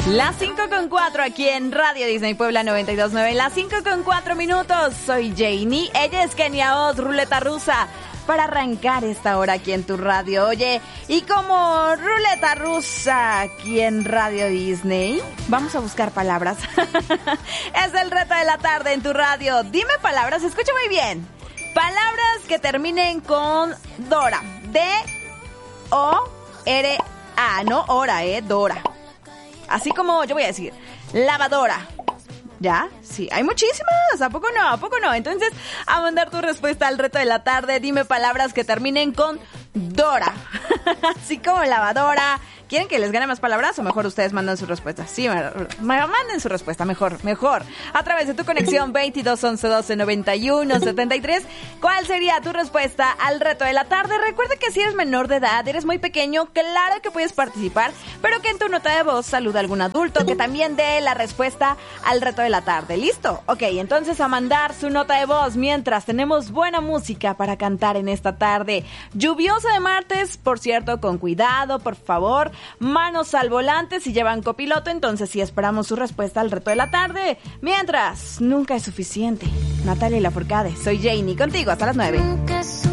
Las 5:04 aquí en Radio Disney Puebla 92.9. Las 5:04. Soy Janie. Ella es Kenia Oz, ruleta rusa. Para arrancar esta hora aquí en tu radio. Oye, y como ruleta rusa aquí en Radio Disney, vamos a buscar palabras. Es el reto de la tarde en tu radio. Dime palabras, escucha muy bien. Palabras que terminen con Dora. D-O-R-A. No hora, Dora. Así como yo voy a decir, lavadora. ¿Ya? Sí, hay muchísimas. ¿A poco no? ¿A poco no? Entonces, a mandar tu respuesta al reto de la tarde. Dime palabras que terminen con Dora. Así como lavadora. ¿Quieren que les gane más palabras o mejor ustedes mandan su respuesta? Sí, manden su respuesta, mejor. A través de tu conexión 22 11 12 91 73. ¿Cuál sería tu respuesta al reto de la tarde? Recuerda que si eres menor de edad, eres muy pequeño, claro que puedes participar, pero que en tu nota de voz saluda a algún adulto que también dé la respuesta al reto de la tarde. ¿Listo? Ok, entonces a mandar su nota de voz mientras tenemos buena música para cantar en esta tarde. Lluviosa de martes, por cierto, con cuidado, por favor. Manos al volante si llevan copiloto, entonces sí esperamos su respuesta al reto de la tarde. Mientras, nunca es suficiente. Natalia Lafourcade, soy Janie, contigo hasta las 9.